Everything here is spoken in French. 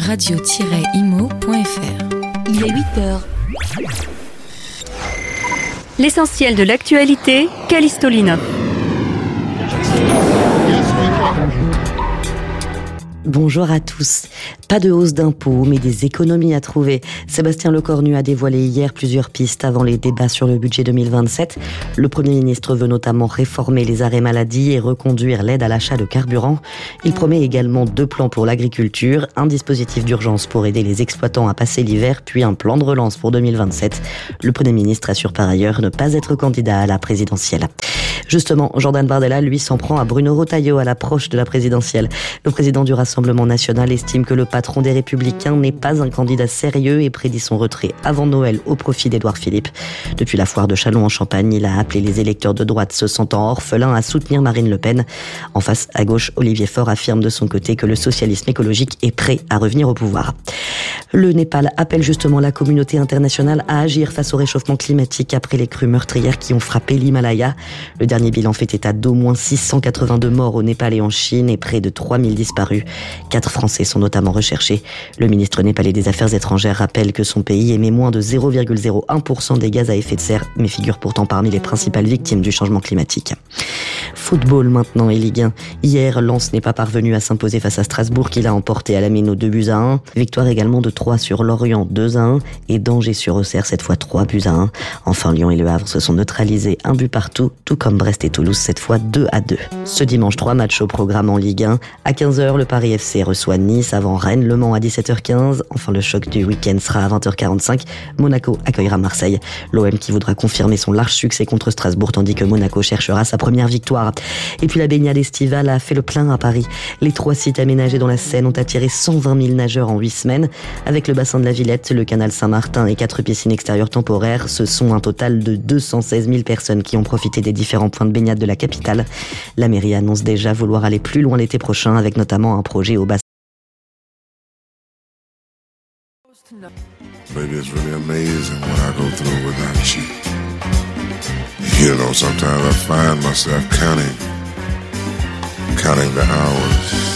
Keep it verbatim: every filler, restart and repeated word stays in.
radio tiret imo point f r. Il est huit heures. L'essentiel de l'actualité, Callisto Lino. Bonjour à tous. Pas de hausse d'impôts, mais des économies à trouver. Sébastien Lecornu a dévoilé hier plusieurs pistes avant les débats sur le budget deux mille vingt-sept. Le Premier ministre veut notamment réformer les arrêts maladie et reconduire l'aide à l'achat de carburant. Il promet également deux plans pour l'agriculture, un dispositif d'urgence pour aider les exploitants à passer l'hiver, puis un plan de relance pour deux mille vingt-sept. Le Premier ministre assure par ailleurs ne pas être candidat à la présidentielle. Justement, Jordan Bardella, lui, s'en prend à Bruno Retailleau à l'approche de la présidentielle. Le président du Rassemblement national estime que le patron des Républicains n'est pas un candidat sérieux et prédit son retrait avant Noël au profit d'Édouard Philippe. Depuis la foire de Châlons en Champagne, il a appelé les électeurs de droite se sentant orphelins à soutenir Marine Le Pen. En face, à gauche, Olivier Faure affirme de son côté que le socialisme écologique est prêt à revenir au pouvoir. Le Népal appelle justement la communauté internationale à agir face au réchauffement climatique après les crues meurtrières qui ont frappé l'Himalaya. Le dernier bilan fait état d'au moins six cent quatre-vingt-deux morts au Népal et en Chine et près de trois mille disparus. Quatre Français sont notamment recherchés. Le ministre népalais des Affaires étrangères rappelle que son pays émet moins de zéro virgule zéro un pour cent des gaz à effet de serre, mais figure pourtant parmi les principales victimes du changement climatique. Football maintenant et Ligue un. Hier, Lens n'est pas parvenu à s'imposer face à Strasbourg qu'il a emporté à la Méno deux buts à un. Victoire également de Troyes sur Lorient deux à un et d'Angers sur Auxerre cette fois trois buts à un. Enfin, Lyon et Le Havre se sont neutralisés un but partout, tout comme Brest et Toulouse cette fois deux à deux. Ce dimanche, trois matchs au programme en Ligue un. À quinze heures, le Paris F C reçoit Nice avant Rennes, Le Mans à dix-sept heures quinze. Enfin, le choc du week-end sera à vingt heures quarante-cinq. Monaco accueillera Marseille. L'O M qui voudra confirmer son large succès contre Strasbourg tandis que Monaco cherchera sa première victoire. Et puis la baignade estivale a fait le plein à Paris. Les trois sites aménagés dans la Seine ont attiré cent vingt mille nageurs en huit semaines. Avec le bassin de la Villette, le canal Saint-Martin et quatre piscines extérieures temporaires, ce sont un total de deux cent seize mille personnes qui ont profité des différents points de baignade de la capitale. La mairie annonce déjà vouloir aller plus loin l'été prochain avec notamment un projet au bassin. Baby, it's really amazing what I go through without you. You know, sometimes I find myself counting, counting the hours.